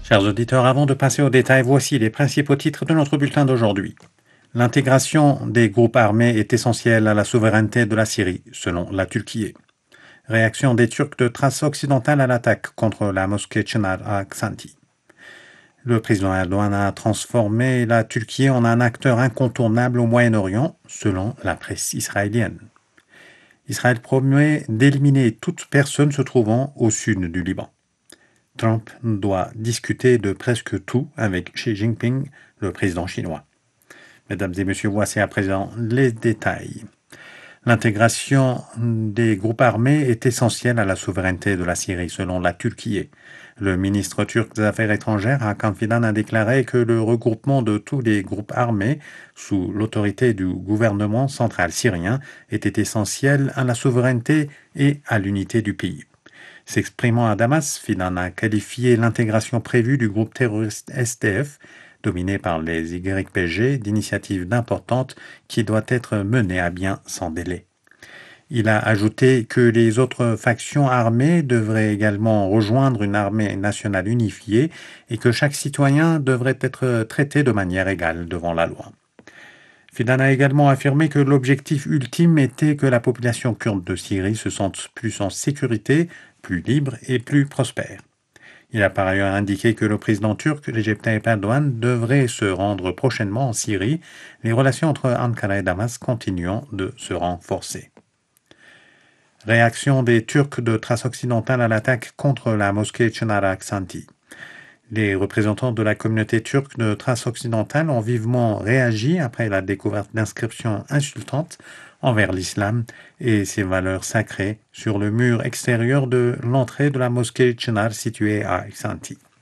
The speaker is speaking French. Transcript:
Chers auditeurs, avant de passer aux détails, voici les principaux titres de notre bulletin d'aujourd'hui. L'intégration des groupes armés est essentielle à la souveraineté de la Syrie, selon la Turquie. Réaction des Turcs de Thrace occidentale à l'attaque contre la mosquée Çınar à Xanthi. Le président Erdogan a transformé la Turquie en un acteur incontournable au Moyen-Orient, selon la presse israélienne. Israël promet d'éliminer toute personne se trouvant au sud du Liban. Trump doit discuter de presque tout avec Xi Jinping, le président chinois. Mesdames et messieurs, voici à présent les détails. L'intégration des groupes armés est essentielle à la souveraineté de la Syrie, selon la Turquie. Le ministre turc des Affaires étrangères, Hakan Fidan, a déclaré que le regroupement de tous les groupes armés sous l'autorité du gouvernement central syrien était essentiel à la souveraineté et à l'unité du pays. S'exprimant à Damas, Fidan a qualifié l'intégration prévue du groupe terroriste SDF, dominé par les YPG, d'initiative d'importante qui doit être menée à bien sans délai. Il a ajouté que les autres factions armées devraient également rejoindre une armée nationale unifiée et que chaque citoyen devrait être traité de manière égale devant la loi. Fidan a également affirmé que l'objectif ultime était que la population kurde de Syrie se sente plus en sécurité, plus libre et plus prospère. Il a par ailleurs indiqué que le président turc, Recep Tayyip Erdogan, devrait se rendre prochainement en Syrie, les relations entre Ankara et Damas continuant de se renforcer. Réaction des Turcs de Thrace occidentale à l'attaque contre la mosquée Çınar à Xanthi. Les représentants de la communauté turque de Thrace occidentale ont vivement réagi après la découverte d'inscriptions insultantes envers l'islam et ses valeurs sacrées sur le mur extérieur de l'entrée de la mosquée Çınar située à Xanthi.